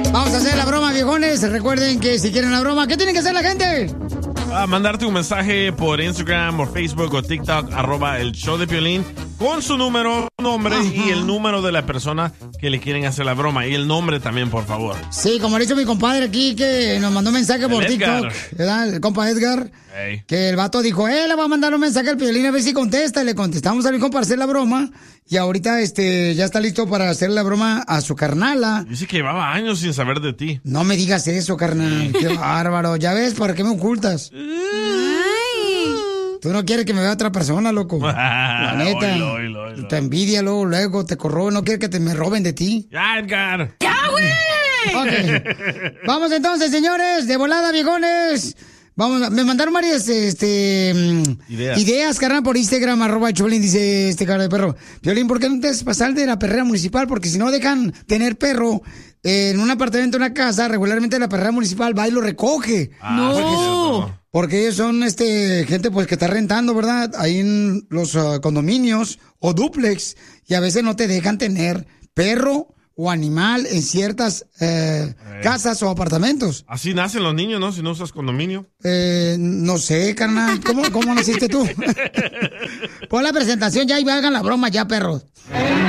Vamos a hacer la broma, viejones. Recuerden que si quieren la broma, ¿qué tienen que hacer la gente? Mandarte un mensaje por Instagram o Facebook o TikTok, @el show de Piolín, con su número, nombre y el número de la persona que le quieren hacer la broma. Y el nombre también, por favor. Sí, como le hizo mi compadre aquí, que nos mandó un mensaje por TikTok, ¿verdad? El compa Edgar. Hey. Que el vato dijo, le va a mandar un mensaje al Piolín a ver si contesta. Le contestamos al hijo para hacer la broma. Y ahorita ya está listo para hacer la broma a su carnala. Dice que llevaba años sin saber de ti. No me digas eso, carnal. Qué bárbaro. Ya ves, ¿para qué me ocultas? Ay. Tú no quieres que me vea otra persona, loco. La neta. Oilo. Te envidia luego te corrobe. No quieres que me roben de ti. Ya, Edgar. ¡Ya, güey! Ok. Vamos entonces, señores. De volada, viejones. Vamos, me mandaron varias ideas, carnal, por Instagram, @Choplin, dice cara de perro. Piolín, ¿por qué no te haces pasar de la perrera municipal? Porque si no dejan tener perro en un apartamento, en una casa, regularmente la perrera municipal va y lo recoge. No. Porque ellos son gente pues que está rentando, ¿verdad? Ahí en los condominios o dúplex, y a veces no te dejan tener perro o animal en ciertas casas o apartamentos. Así nacen los niños, ¿no? Si no usas condominio. No sé, carnal. ¿Cómo naciste tú? Pon la presentación ya y hagan la broma ya, perros.